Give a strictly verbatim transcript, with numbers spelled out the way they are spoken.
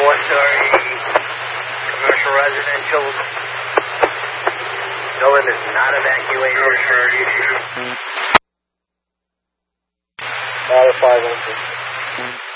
four-story commercial residential building is not evacuated. Out of five inches.